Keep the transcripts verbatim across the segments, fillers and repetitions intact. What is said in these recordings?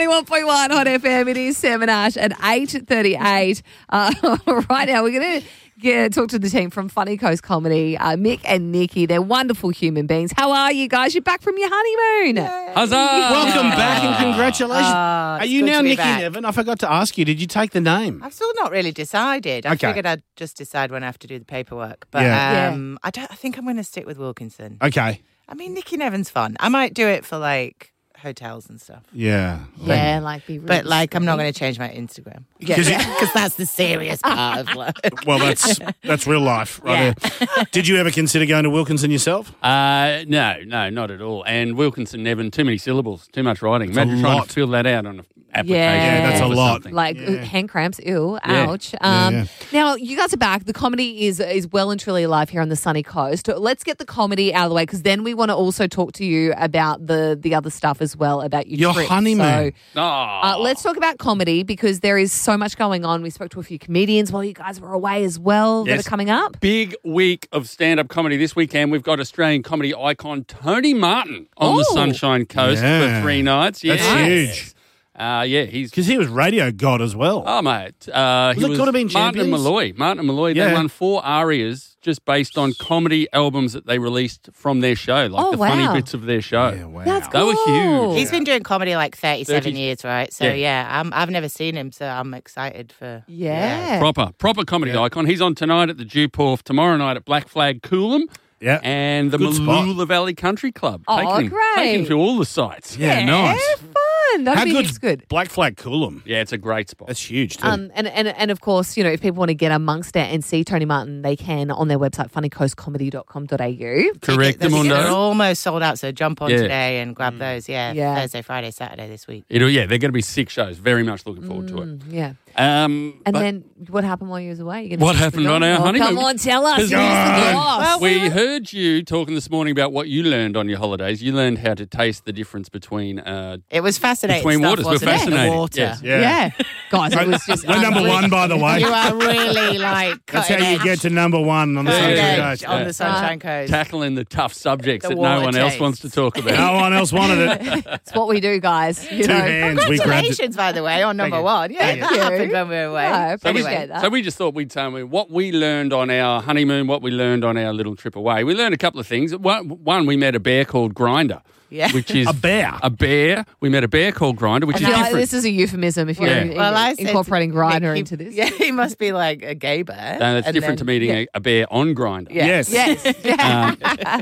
ninety-one point one Hot F M. It is Sam and Ash at eight thirty-eight. Uh, right now, we're going to yeah, talk to the team from Funny Coast Comedy, uh, Mick and Nikki. They're wonderful human beings. How are you guys? You're back from your honeymoon. Huzzah! Welcome back and congratulations. Oh, Are it's you good now to be Nikki back. Nevin? I forgot to ask you. Did you take the name? I've still not really decided. I Okay. figured I'd just decide when I have to do the paperwork. But Yeah. um, I don't. I think I'm going to stick with Wilkinson. Okay. I mean, Nikki Nevin's fun. I might do it for like hotels and stuff. Yeah. Yeah, like be really But like, I'm not sweet. going to change my Instagram. Yeah. Because that's the serious part of life. Well, that's that's real life, right there. Did you ever consider going to Wilkinson yourself? Uh, no, no, not at all. And Wilkinson, Nevin, too many syllables, too much writing. It's a Imagine trying lot. to fill that out on an application. Yeah. Yeah, that's a or lot. something. Like Yeah. hand cramps, ew, Yeah. ouch. Um, yeah. Now, you guys are back. The comedy is is well and truly alive here on the sunny coast. Let's get the comedy out of the way because then we want to also talk to you about the the other stuff as well, about your, Your trip. honeymoon. So, Oh. uh, let's talk about comedy because there is so much going on. We spoke to a few comedians while you guys were away as well Yes. that are coming up. Big week of stand-up comedy this weekend. We've got Australian comedy icon Tony Martin on the Oh. Sunshine Coast Yeah. for three nights. That's Yes. huge. Uh, yeah, he's... Because he was radio god as well. Oh, mate. Uh, he Was it was Could Have Been Martin and Champions? Malloy. Martin and Malloy, Yeah. they won four arias just based on comedy albums that they released from their show, like Oh, the funny wow. bits of their show. Yeah, wow. That's They were cool. huge. He's been doing comedy like thirty-seven thirty years, right? So Yeah. yeah, I'm, I've never seen him, so I'm excited for. Yeah. Proper, proper comedy Yeah. icon. He's on tonight at the Dewporth, tomorrow night at Black Flag Coolum, Yeah. and the Good spot. Malula Valley Country Club. Oh, Taking him, great. taking him to all the sites. Yeah, nice. Fun. That'd How be good? it's good. Black Flag Coolum. Yeah, it's a great spot. That's huge too. Um, and, and and of course, you know, if people want to get amongst it and see Tony Martin, they can on their website, funny coast comedy dot com dot a u. Correct, They're Amundo. almost sold out, so jump on Yeah. today and grab those. Yeah, Yeah. Thursday, Friday, Saturday this week. It'll, yeah, they're going to be six shows. Very much looking forward to it. Mm, yeah. Um, And but then what happened while you was away? You're gonna What finish the happened on film? our Oh, honeymoon? Come on, tell us. Because- Who's the Well, boss? we heard you talking this morning about what you learned on your holidays. You learned how to taste the difference between uh, It was fascinating. Between stuff, waters, we're wasn't it? fascinating. The water. Yes. Yeah. yeah. Guys, it was just We're number unreal. one, by the way. You are really like That's how cutting you edge. get to number one on the Cutting Sunshine edge Coast. on Yeah. the Sunshine Coast. tackling the tough subjects The that no water one else taste. wants to talk about. No one else wanted it. It's what we do, guys. You Two know. hands. We grabbed it. Congratulations, by the way, on number you. one. Yeah, Thank that you. happened when we were away. No, I So we, appreciate that. so we just thought we'd tell you what we learned on our honeymoon, what we learned on our little trip away. We learned a couple of things. One, one we met a bear called Grinder, Yeah. which is A bear? A bear. We met a bear called Grinder, which I is feel like different. this is a euphemism if you're Yeah. in- Well, I said incorporating to Grindr Nick, he- into this. Yeah, he must be like a gay bear. No, that's And different then- to meeting yeah. a, a bear on Grinder. Yeah. Yes. Yes. Yeah.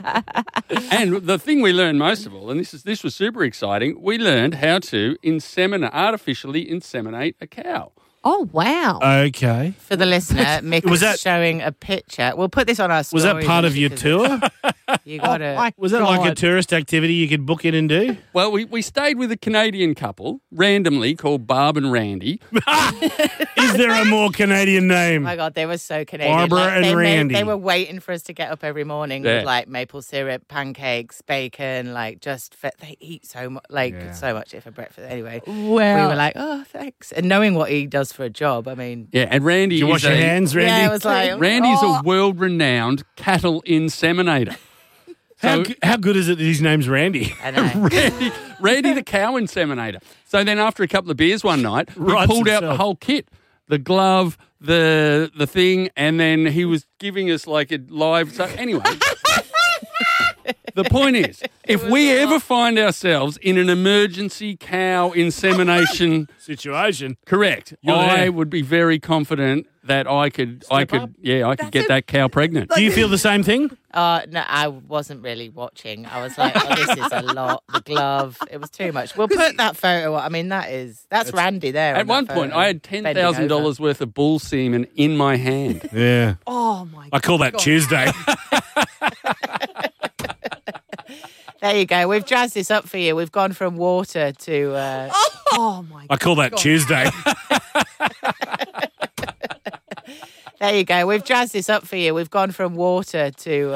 And the thing we learned most of all, and this is this was super exciting, we learned how to inseminate, artificially inseminate a cow. Oh, wow. Okay. For the listener, Mick Was was that- showing a picture. We'll put this on our story. Was that part of your tour? You got to. Was that like a tourist activity you could book in and do? Well, we, we stayed with a Canadian couple, randomly called Barb and Randy. Is there a more Canadian name? Oh my God, they were so Canadian. Barbara Like, and they Randy. they were waiting for us to get up every morning Yeah. with like maple syrup, pancakes, bacon, like just fe- they eat so much, like Yeah. so much it for breakfast. Anyway, Wow. we were like, oh, thanks. And knowing what he does for a job, I mean, Yeah, and Randy Did you wash is your a, hands, Randy? yeah, it was like, Randy's oh. a world-renowned cattle inseminator. How, So- g- how good is it that his name's Randy? I know. Randy, Randy the cow inseminator. So then after a couple of beers one night, we Writes pulled out the himself. whole kit. The glove, the the thing, and then he was giving us like a live... So anyway, the point is, if we ever find ourselves in an emergency cow insemination... Situation. Correct. You're I there. would be very confident that I could, I Step could, up. yeah, I could get that cow pregnant. Do you feel the same thing? Uh, no, I wasn't really watching. I was like, oh, this is a lot. The glove, it was too much. We'll put that photo. I mean, that is that's Randy there. At on one that point, photo, I had ten bending thousand over. dollars worth of bull semen in my hand. Yeah. Oh, my God. I call that Tuesday. There you go. We've jazzed this up for you. We've gone from water to. Uh, Oh, my God. I call that Tuesday. there you go. We've jazzed this up for you. We've gone from water to.